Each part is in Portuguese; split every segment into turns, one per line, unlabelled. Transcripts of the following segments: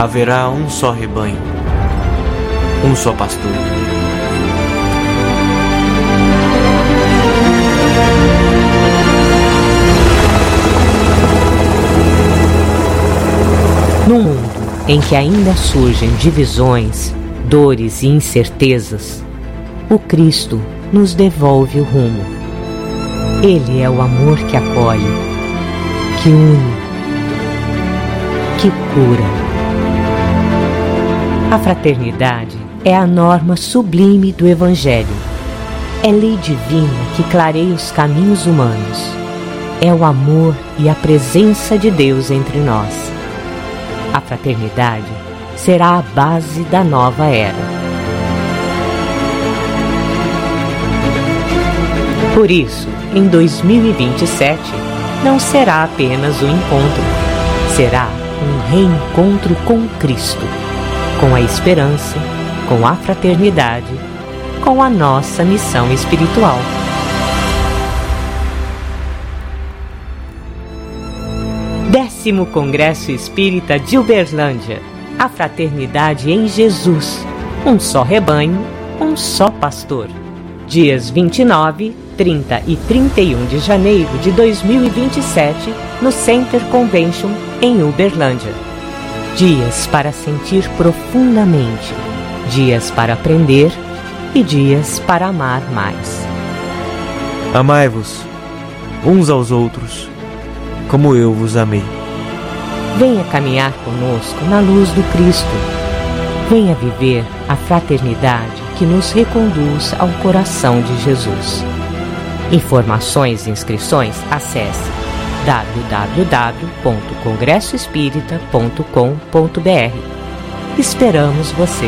Haverá um só rebanho, um só pastor.
Num mundo em que ainda surgem divisões, dores e incertezas, o Cristo nos devolve o rumo. Ele é o amor que acolhe, que une, que cura. A fraternidade é a norma sublime do Evangelho. É lei divina que clareia os caminhos humanos. É o amor e a presença de Deus entre nós. A fraternidade será a base da nova era. Por isso, em 2027, não será apenas um encontro, será um reencontro com Cristo, com a esperança, com a fraternidade, com a nossa missão espiritual. Décimo Congresso Espírita de Uberlândia. A fraternidade em Jesus. Um só rebanho, um só pastor. Dias 29, 30 e 31 de janeiro de 2027, no Center Convention, em Uberlândia. Dias para sentir profundamente, dias para aprender e dias para amar mais.
Amai-vos uns aos outros, como eu vos amei.
Venha caminhar conosco na luz do Cristo. Venha viver a fraternidade que nos reconduz ao coração de Jesus. Informações e inscrições, acesse www.congressoespírita.com.br. Esperamos você!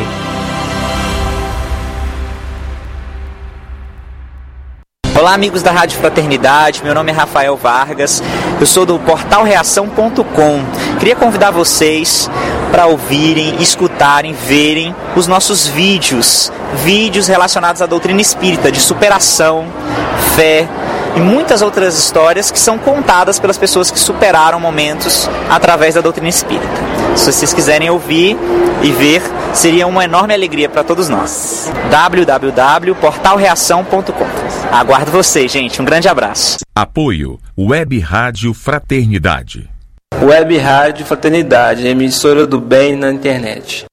Olá, amigos da Rádio Fraternidade, meu nome é Rafael Vargas, eu sou do portal Reação.com. Queria convidar vocês para ouvirem, escutarem, verem os nossos vídeos relacionados à doutrina espírita, de superação, fé e muitas outras histórias que são contadas pelas pessoas que superaram momentos através da doutrina espírita. Se vocês quiserem ouvir e ver, seria uma enorme alegria para todos nós. www.portalreação.com. Aguardo vocês, gente. Um grande abraço.
Apoio Web Rádio Fraternidade.
Web Rádio Fraternidade, emissora do bem na internet.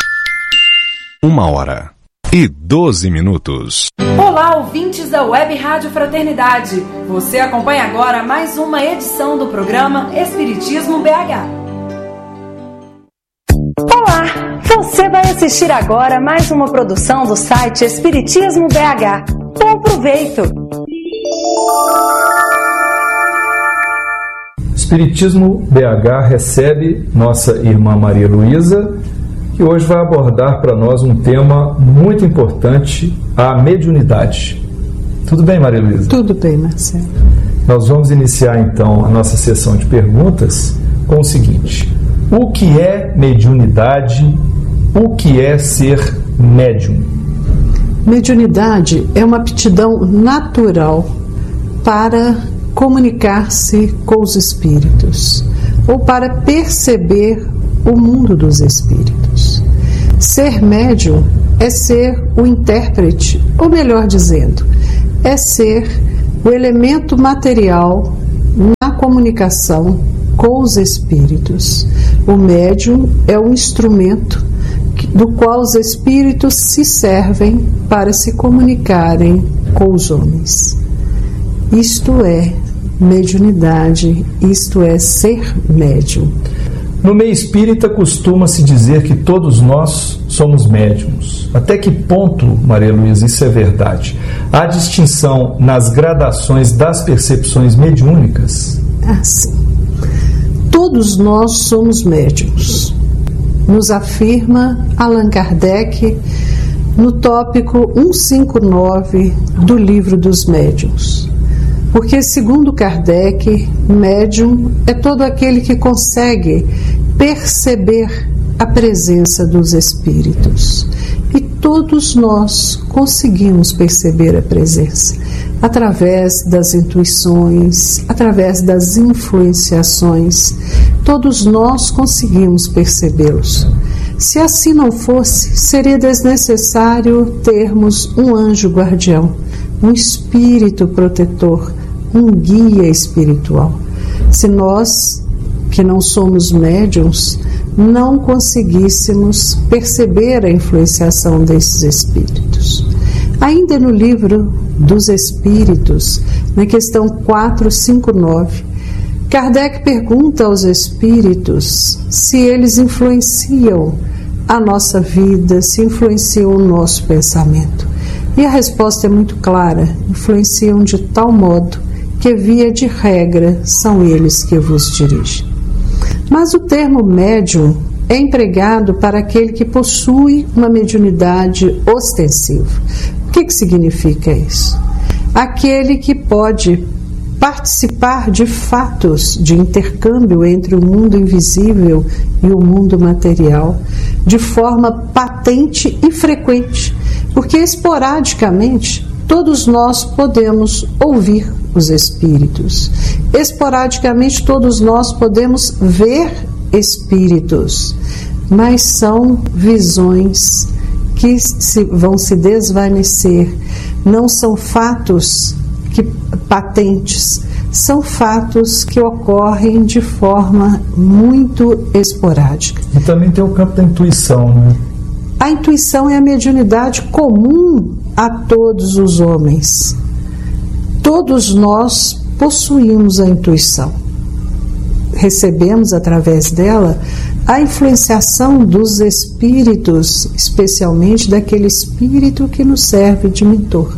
1h12.
Olá, ouvintes da Web Rádio Fraternidade. Você acompanha agora mais uma edição do programa Espiritismo BH. Olá, você vai assistir agora mais uma produção do site Espiritismo BH. Bom proveito!
Espiritismo BH recebe nossa irmã Maria Luísa, que hoje vai abordar para nós um tema muito importante, a mediunidade. Tudo bem, Maria Luísa?
Tudo bem, Marcelo.
Nós vamos iniciar então a nossa sessão de perguntas com o seguinte: o que é mediunidade? O que é ser médium?
Mediunidade é uma aptidão natural para comunicar-se com os espíritos ou para perceber o mundo dos espíritos. Ser médium é ser o intérprete, ou melhor dizendo, é ser o elemento material na comunicação com os espíritos. O médium é um instrumento do qual os espíritos se servem para se comunicarem com os homens. Isto é mediunidade, isto é ser médium.
No meio espírita costuma-se dizer que todos nós somos médiums. Até que ponto, Maria Luísa, isso é verdade? Há distinção nas gradações das percepções mediúnicas?
Sim. Todos nós somos médiums. Nos afirma Allan Kardec no tópico 159 do Livro dos Médiuns. Porque, segundo Kardec, médium é todo aquele que consegue perceber a presença dos espíritos. E todos nós conseguimos perceber a presença. através das intuições, através das influenciações. Todos nós conseguimos percebê-los. Se assim não fosse, seria desnecessário termos um anjo guardião, um espírito protetor, um guia espiritual. Se nós, que não somos médiuns, não conseguíssemos perceber a influenciação desses espíritos. Ainda no livro dos Espíritos, na questão 459, Kardec pergunta aos espíritos se eles influenciam a nossa vida, se influenciam o nosso pensamento. E a resposta é muito clara: influenciam de tal modo que, via de regra, são eles que vos dirigem. Mas o termo médium é empregado para aquele que possui uma mediunidade ostensiva. O que significa isso? Aquele que pode participar de fatos de intercâmbio entre o mundo invisível e o mundo material de forma patente e frequente, porque esporadicamente todos nós podemos ouvir os espíritos, esporadicamente todos nós podemos ver espíritos, mas são visões que vão se desvanecer, não são fatos patentes, são fatos que ocorrem de forma muito esporádica.
E também tem o campo da intuição, né?
A intuição é a mediunidade comum a todos os homens. Todos nós possuímos a intuição. Recebemos através dela a influenciação dos espíritos, especialmente daquele espírito que nos serve de mentor.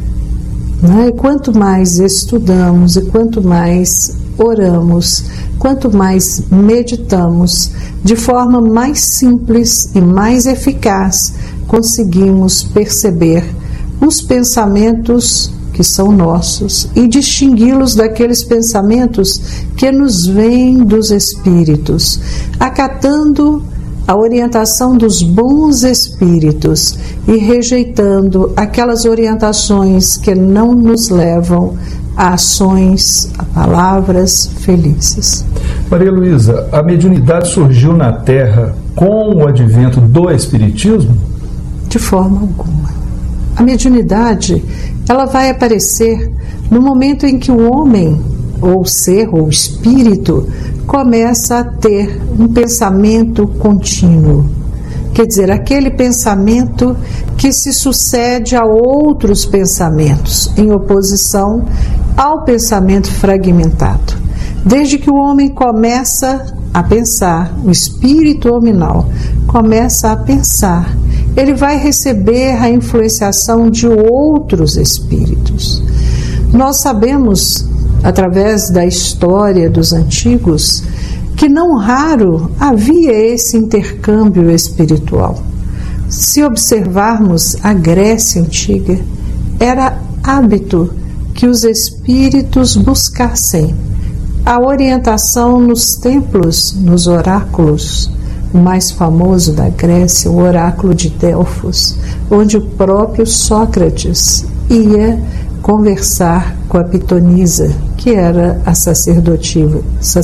E quanto mais estudamos e quanto mais oramos, quanto mais meditamos, de forma mais simples e mais eficaz, conseguimos perceber os pensamentos que são nossos e distingui-los daqueles pensamentos que nos vêm dos espíritos, acatando a orientação dos bons espíritos e rejeitando aquelas orientações que não nos levam a ações, a palavras felizes.
Maria Luísa, a mediunidade surgiu na Terra com o advento do Espiritismo?
De forma alguma. A mediunidade, ela vai aparecer no momento em que o homem, ou ser, ou espírito, começa a ter um pensamento contínuo. Quer dizer, aquele pensamento que se sucede a outros pensamentos, em oposição ao pensamento fragmentado. Desde que o homem começa a pensar, o espírito hominal começa a pensar, ele vai receber a influenciação de outros espíritos. Nós sabemos, através da história dos antigos, que não raro havia esse intercâmbio espiritual. Se observarmos a Grécia Antiga, era hábito que os espíritos buscassem a orientação nos templos, nos oráculos. O mais famoso da Grécia, o oráculo de Delfos, onde o próprio Sócrates ia conversar com a pitonisa, que era a sacerdotisa.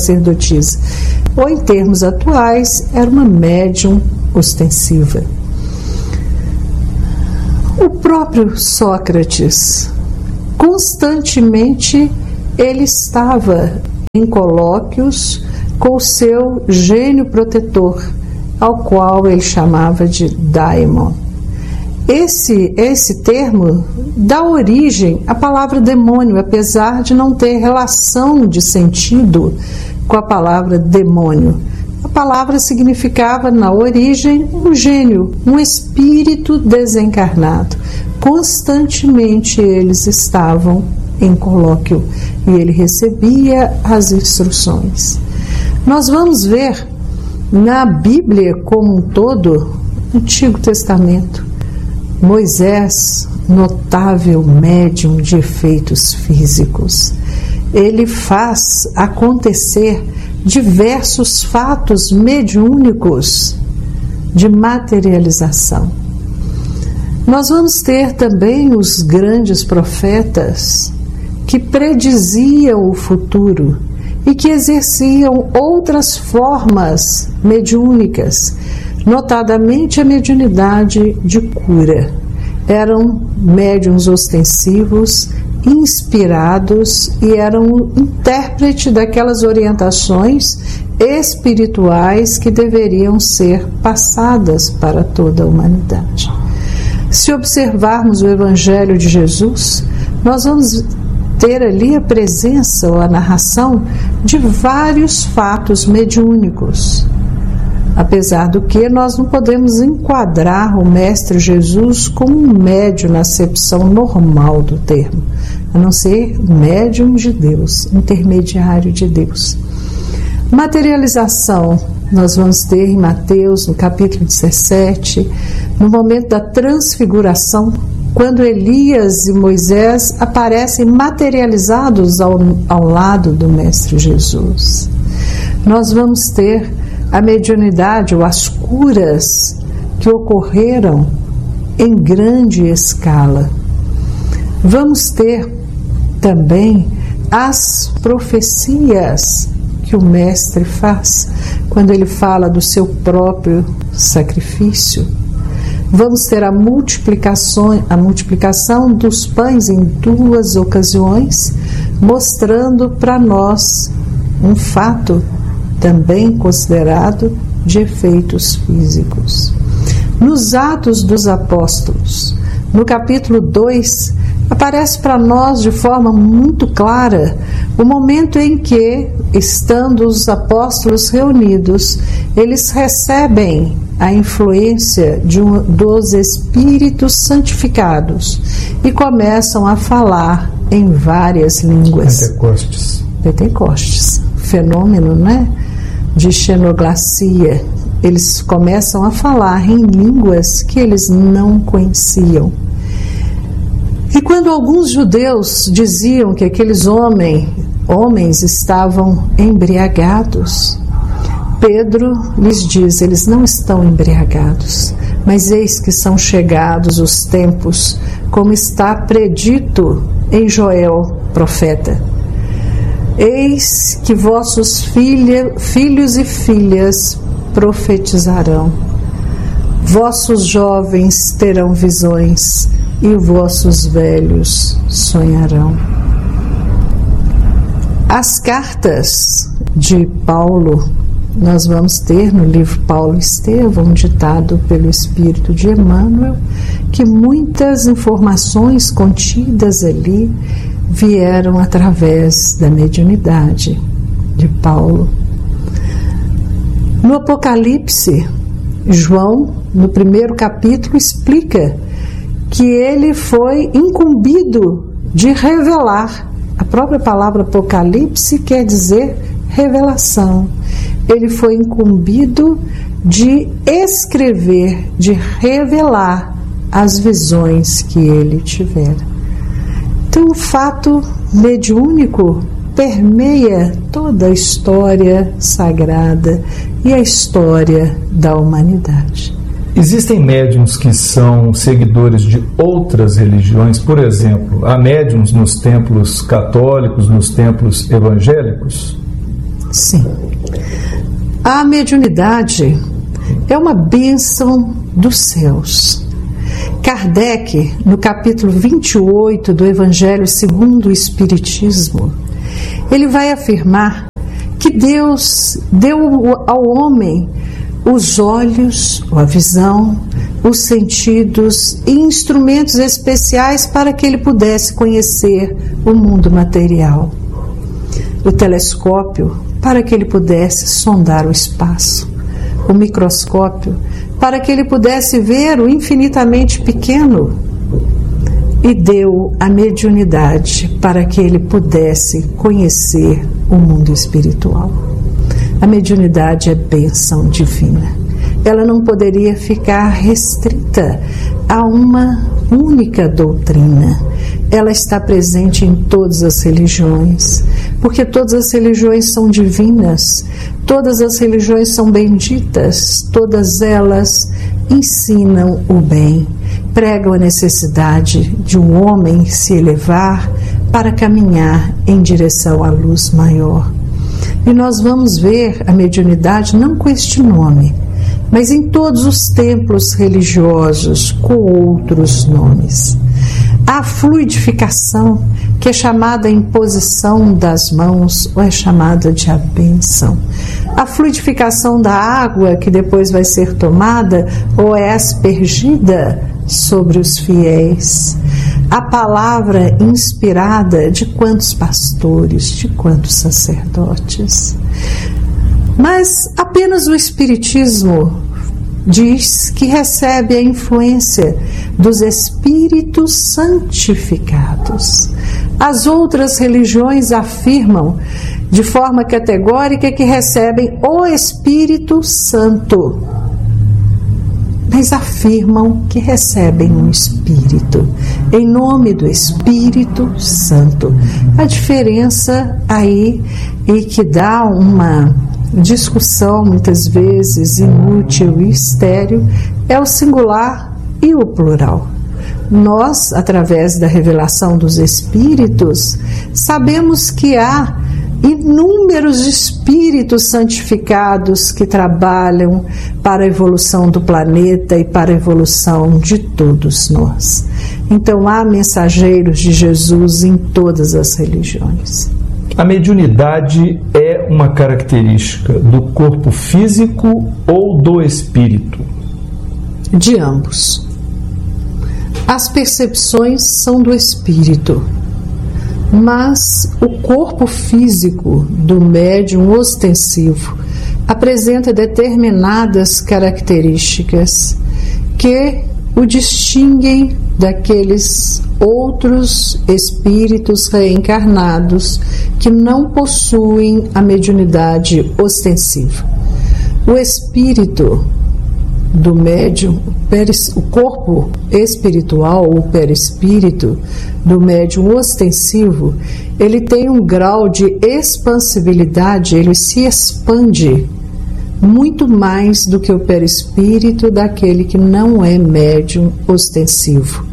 Ou, em termos atuais, era uma médium ostensiva. O próprio Sócrates, constantemente, ele estava em colóquios com o seu gênio protetor, ao qual ele chamava de daimon. Esse termo dá origem à palavra demônio, apesar de não ter relação de sentido com a palavra demônio. A palavra significava, na origem, um gênio, um espírito desencarnado. Constantemente eles estavam em colóquio e ele recebia as instruções. Nós vamos ver na Bíblia como um todo, Antigo Testamento, Moisés, notável médium de efeitos físicos. Ele faz acontecer diversos fatos mediúnicos de materialização. Nós vamos ter também os grandes profetas que prediziam o futuro e que exerciam outras formas mediúnicas, notadamente a mediunidade de cura. Eram médiuns ostensivos, inspirados e eram intérprete daquelas orientações espirituais que deveriam ser passadas para toda a humanidade. Se observarmos o Evangelho de Jesus, nós vamos ter ali a presença ou a narração de vários fatos mediúnicos. Apesar do que, nós não podemos enquadrar o Mestre Jesus como um médium na acepção normal do termo, a não ser médium de Deus, intermediário de Deus. Materialização, nós vamos ter em Mateus, no capítulo 17, no momento da transfiguração, quando Elias e Moisés aparecem materializados ao lado do Mestre Jesus. Nós vamos ter a mediunidade ou as curas que ocorreram em grande escala. Vamos ter também as profecias que o Mestre faz quando ele fala do seu próprio sacrifício. Vamos ter a multiplicação dos pães em 2 ocasiões, mostrando para nós um fato também considerado de efeitos físicos. Nos Atos dos Apóstolos, no capítulo 2, aparece para nós de forma muito clara o momento em que, estando os apóstolos reunidos, eles recebem a influência dos Espíritos santificados e começam a falar em várias línguas. Pentecostes, fenômeno, né, de xenoglacia. Eles começam a falar em línguas que eles não conheciam. E quando alguns judeus diziam que aqueles homens estavam embriagados, Pedro lhes diz: eles não estão embriagados, mas eis que são chegados os tempos, como está predito em Joel, profeta. Eis que vossos filhos e filhas profetizarão, vossos jovens terão visões e vossos velhos sonharão. As cartas de Paulo, nós vamos ter no livro Paulo e Estevão, ditado pelo Espírito de Emmanuel, que muitas informações contidas ali vieram através da mediunidade de Paulo. No Apocalipse, João, no 1º capítulo, explica que ele foi incumbido de revelar. A própria palavra Apocalipse quer dizer revelação. Ele foi incumbido de escrever, de revelar as visões que ele tivera. Então, o fato mediúnico permeia toda a história sagrada e a história da humanidade.
Existem médiuns que são seguidores de outras religiões? Por exemplo, há médiuns nos templos católicos, nos templos evangélicos?
Sim. A mediunidade é uma bênção dos céus. Kardec, no capítulo 28 do Evangelho segundo o Espiritismo, ele vai afirmar que Deus deu ao homem os olhos, a visão, os sentidos e instrumentos especiais para que ele pudesse conhecer o mundo material. O telescópio, para que ele pudesse sondar o espaço. O microscópio, para que ele pudesse ver o infinitamente pequeno. E deu a mediunidade para que ele pudesse conhecer o mundo espiritual. A mediunidade é bênção divina. Ela não poderia ficar restrita a uma única doutrina. Ela está presente em todas as religiões, porque todas as religiões são divinas, todas as religiões são benditas, todas elas ensinam o bem. pregam a necessidade de um homem se elevar para caminhar em direção à luz maior. E nós vamos ver a mediunidade não com este nome, mas em todos os templos religiosos com outros nomes. A fluidificação, que é chamada imposição das mãos ou é chamada de a bênção. A fluidificação da água, que depois vai ser tomada ou é aspergida sobre os fiéis. A palavra inspirada de quantos pastores, de quantos sacerdotes. Mas apenas o Espiritismo diz que recebe a influência dos espíritos santificados. As outras religiões afirmam de forma categórica que recebem o Espírito Santo, mas afirmam que recebem um Espírito, em nome do Espírito Santo. A diferença aí, e que dá uma discussão muitas vezes inútil e estéril, é o singular e o plural. Nós, através da revelação dos Espíritos, sabemos que há inúmeros espíritos santificados que trabalham para a evolução do planeta e para a evolução de todos nós. Então há mensageiros de Jesus em todas as religiões.
A mediunidade é uma característica do corpo físico ou do espírito?
De ambos. As percepções são do espírito, mas o corpo físico do médium ostensivo apresenta determinadas características que o distinguem daqueles outros espíritos reencarnados que não possuem a mediunidade ostensiva. O espírito do médium, o corpo espiritual ou perispírito do médium ostensivo, ele tem um grau de expansibilidade, ele se expande muito mais do que o perispírito daquele que não é médium ostensivo.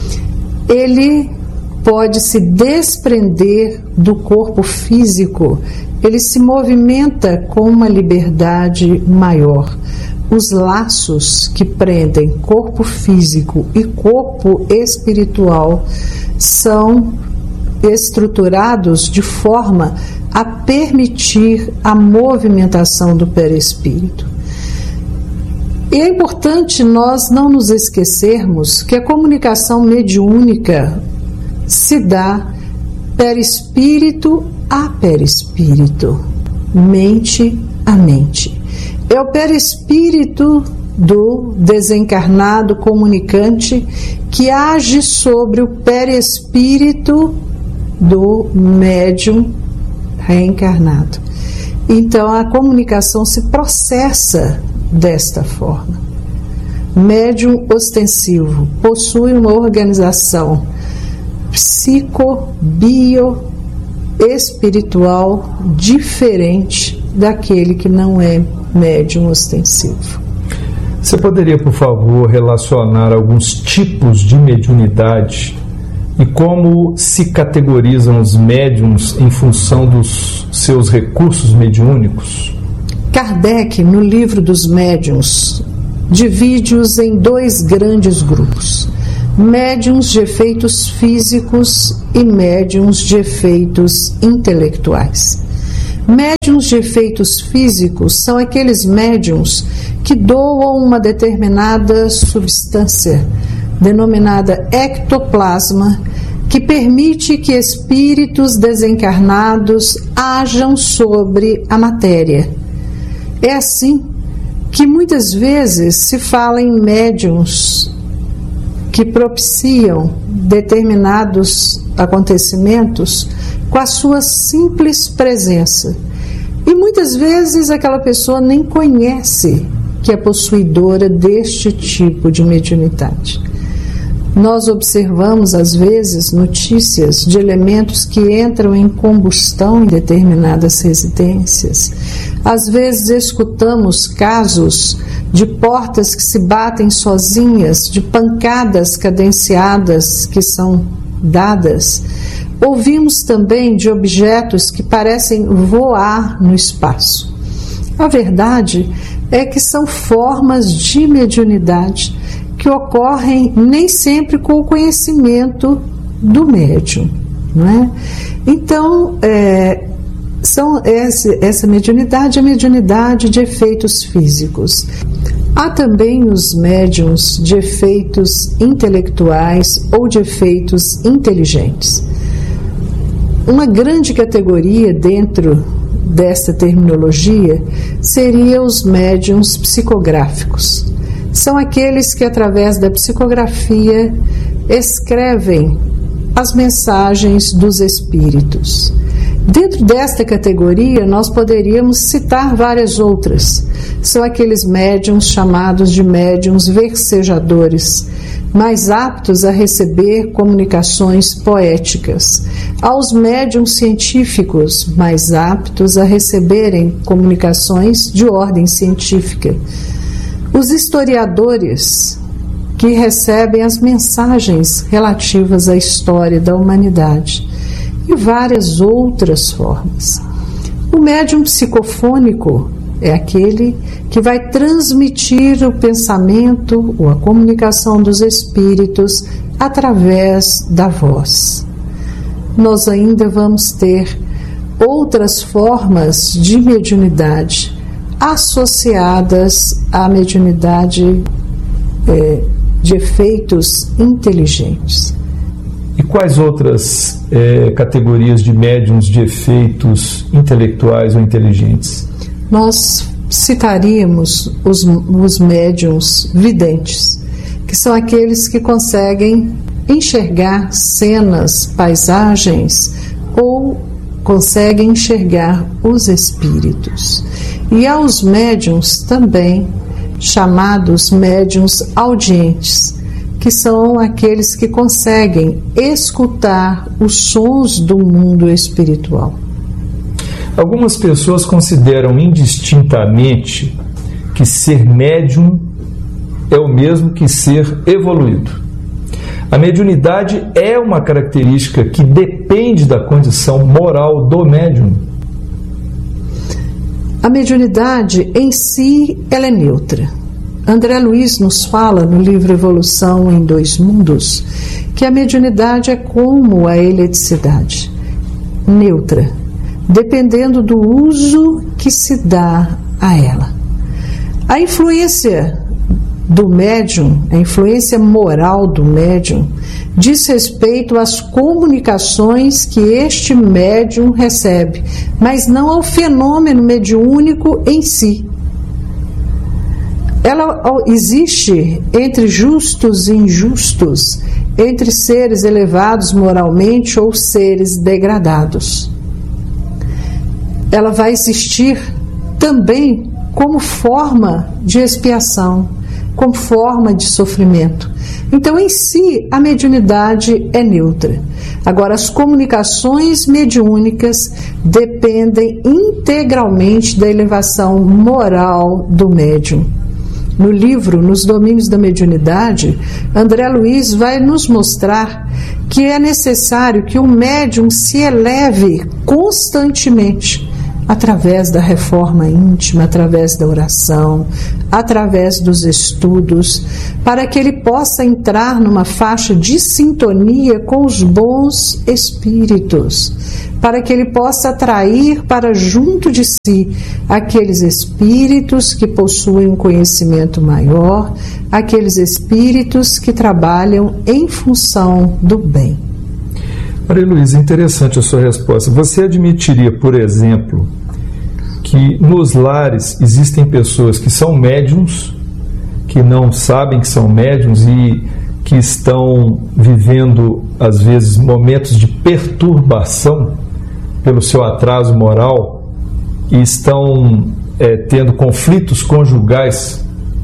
Ele pode se desprender do corpo físico, ele se movimenta com uma liberdade maior. Os laços que prendem corpo físico e corpo espiritual são estruturados de forma a permitir a movimentação do perispírito. E é importante nós não nos esquecermos que a comunicação mediúnica se dá perispírito a perispírito, mente a mente. É o perispírito do desencarnado comunicante que age sobre o perispírito do médium reencarnado. Então a comunicação se processa desta forma. Médium ostensivo possui uma organização psico-bio-espiritual diferente daquele que não é médium ostensivo.
Você poderia, por favor, relacionar alguns tipos de mediunidade e como se categorizam os médiums em função dos seus recursos mediúnicos?
Kardec, no livro dos médiuns, divide-os em dois grandes grupos: médiuns de efeitos físicos e médiuns de efeitos intelectuais. Médiuns de efeitos físicos são aqueles médiuns que doam uma determinada substância, denominada ectoplasma, que permite que espíritos desencarnados hajam sobre a matéria. É assim que muitas vezes se fala em médiuns que propiciam determinados acontecimentos com a sua simples presença. E muitas vezes aquela pessoa nem conhece que é possuidora deste tipo de mediunidade. Nós observamos, às vezes, notícias de elementos que entram em combustão em determinadas residências. Às vezes, escutamos casos de portas que se batem sozinhas, de pancadas cadenciadas que são dadas. Ouvimos também de objetos que parecem voar no espaço. A verdade é que são formas de mediunidade que ocorrem nem sempre com o conhecimento do médium, não é? Então, essa mediunidade é a mediunidade de efeitos físicos. Há também os médiums de efeitos intelectuais ou de efeitos inteligentes. Uma grande categoria dentro desta terminologia seria os médiums psicográficos. São aqueles que, através da psicografia, escrevem as mensagens dos espíritos. Dentro desta categoria, nós poderíamos citar várias outras. São aqueles médiums chamados de médiums versejadores, mais aptos a receber comunicações poéticas. Aos médiums científicos, mais aptos a receberem comunicações de ordem científica. Os historiadores, que recebem as mensagens relativas à história da humanidade, e várias outras formas. O médium psicofônico é aquele que vai transmitir o pensamento ou a comunicação dos espíritos através da voz. Nós ainda vamos ter outras formas de mediunidade associadas à mediunidade de efeitos inteligentes.
E quais outras categorias de médiums de efeitos intelectuais ou inteligentes?
Nós citaríamos os médiums videntes, que são aqueles que conseguem enxergar cenas, paisagens ou conseguem enxergar os espíritos. E há os médiums também chamados médiums audientes, que são aqueles que conseguem escutar os sons do mundo espiritual.
Algumas pessoas consideram indistintamente que ser médium é o mesmo que ser evoluído. A mediunidade é uma característica que depende da condição moral do médium.
A mediunidade em si, ela é neutra. André Luiz nos fala no livro Evolução em Dois Mundos que a mediunidade é como a eletricidade, neutra, dependendo do uso que se dá a ela. A influência do médium, a influência moral do médium, diz respeito às comunicações que este médium recebe, mas não ao fenômeno mediúnico em si. Ela existe entre justos e injustos, entre seres elevados moralmente ou seres degradados. Ela vai existir também como forma de expiação, como forma de sofrimento. Então, em si, a mediunidade é neutra. Agora, as comunicações mediúnicas dependem integralmente da elevação moral do médium. No livro Nos Domínios da Mediunidade, André Luiz vai nos mostrar que é necessário que o médium se eleve constantemente através da reforma íntima, através da oração, através dos estudos, para que ele possa entrar numa faixa de sintonia com os bons espíritos, para que ele possa atrair para junto de si aqueles espíritos que possuem um conhecimento maior, aqueles espíritos que trabalham em função do bem.
Maria Luísa, interessante a sua resposta. Você admitiria, por exemplo, que nos lares existem pessoas que são médiums, que não sabem que são médiums e que estão vivendo, às vezes, momentos de perturbação pelo seu atraso moral e estão tendo conflitos conjugais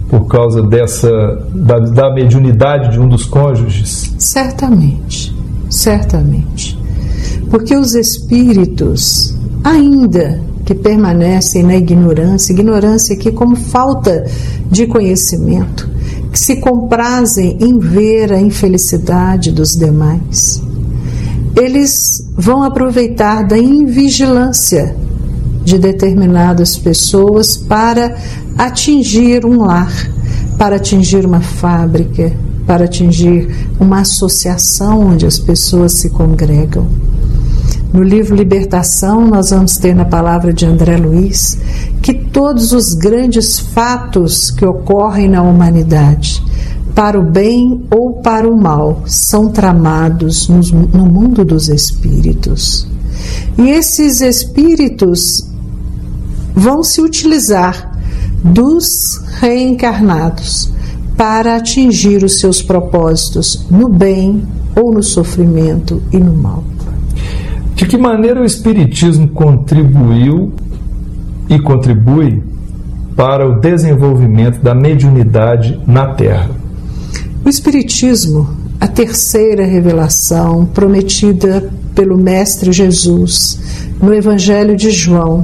por causa da mediunidade de um dos cônjuges?
Certamente, certamente. Porque os espíritos, ainda que permanecem na ignorância aqui como falta de conhecimento, que se comprazem em ver a infelicidade dos demais, eles vão aproveitar da invigilância de determinadas pessoas para atingir um lar, para atingir uma fábrica, para atingir uma associação onde as pessoas se congregam. No livro Libertação, nós vamos ter na palavra de André Luiz que todos os grandes fatos que ocorrem na humanidade, para o bem ou para o mal, são tramados no mundo dos espíritos. E esses espíritos vão se utilizar dos reencarnados para atingir os seus propósitos no bem ou no sofrimento e no mal.
De que maneira o Espiritismo contribuiu e contribui para o desenvolvimento da mediunidade na Terra?
O Espiritismo, a terceira revelação prometida pelo Mestre Jesus no Evangelho de João,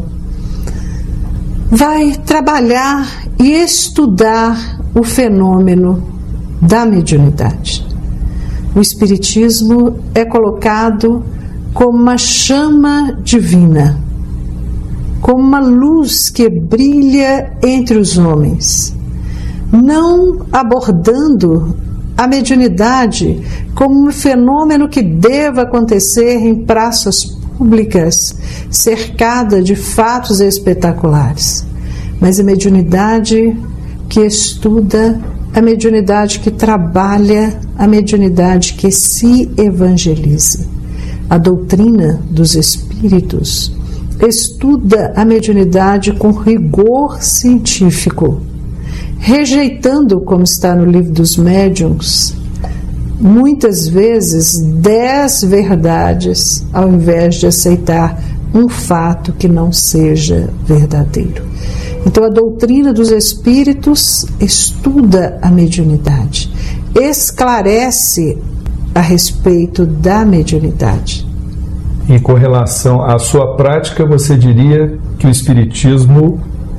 vai trabalhar e estudar o fenômeno da mediunidade. O Espiritismo é colocado como uma chama divina, como uma luz que brilha entre os homens, não abordando a mediunidade como um fenômeno que deva acontecer em praças públicas, cercada de fatos espetaculares, mas a mediunidade que estuda, a mediunidade que trabalha, a mediunidade que se evangeliza. A doutrina dos espíritos estuda a mediunidade com rigor científico, rejeitando, como está no livro dos médiuns, muitas vezes 10 verdades ao invés de aceitar um fato que não seja verdadeiro. Então a doutrina dos espíritos estuda a mediunidade, esclarece a respeito da mediunidade.
E com relação à sua prática, você diria que o Espiritismo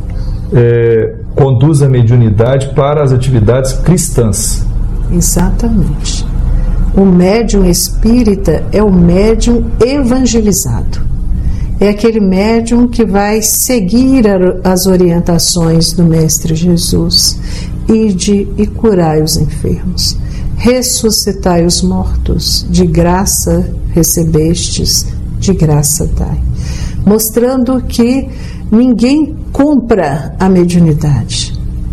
conduz a mediunidade para as atividades cristãs?
Exatamente. O médium espírita é o médium evangelizado. É aquele médium que vai seguir as orientações do Mestre Jesus. Ide e curai os enfermos. Ressuscitai os mortos, de graça recebestes, de graça dai. Mostrando que ninguém compra a mediunidade.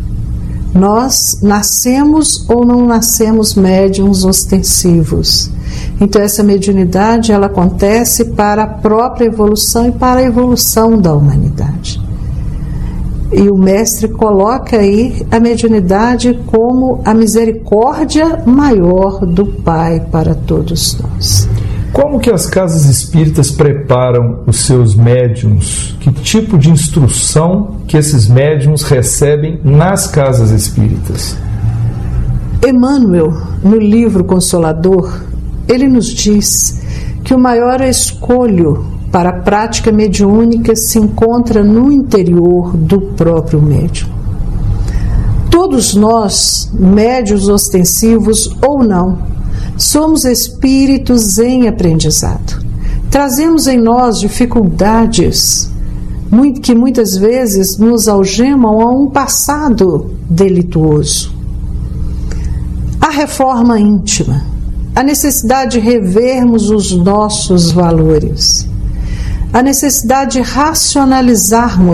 Nós nascemos ou não nascemos médiuns ostensivos. Então essa mediunidade ela acontece para a própria evolução e para a evolução da humanidade. E o mestre coloca aí a mediunidade como a misericórdia maior do Pai para todos nós.
Como que as casas espíritas preparam os seus médiuns? Que tipo de instrução que esses médiuns recebem nas casas espíritas?
Emmanuel, no livro Consolador, ele nos diz que o maior escolho para a prática mediúnica se encontra no interior do próprio médium. Todos nós, médiuns ostensivos ou não, somos espíritos em aprendizado. Trazemos em nós dificuldades que muitas vezes nos algemam a um passado delituoso. A reforma íntima, a necessidade de revermos os nossos valores, a necessidade de racionalizarmos